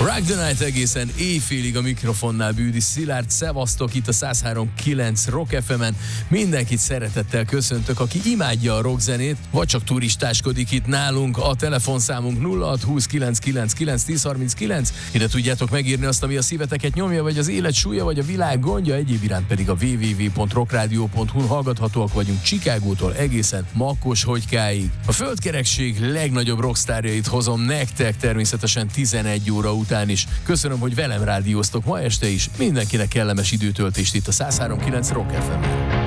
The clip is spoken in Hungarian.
Rock the Night egészen éjfélig a mikrofonnál bűdi Szilárd, szevasztok itt a 103.9 Rock FM-en. Mindenkit szeretettel köszöntök, aki imádja a rockzenét, vagy csak turistáskodik itt nálunk. A telefonszámunk 0629991039. Ide tudjátok megírni azt, ami a szíveteket nyomja, vagy az élet súlya, vagy a világ gondja, egyéb iránt pedig a www.rockradio.hu-n hallgathatóak vagyunk Chicagótól egészen Makkos-Hogykáig. A földkerekség legnagyobb rockstárjait hozom nektek természetesen 11 óra után is. Köszönöm, hogy velem rádióztok ma este is. Mindenkinek kellemes időtöltést itt a 103.9 Rock FM-en.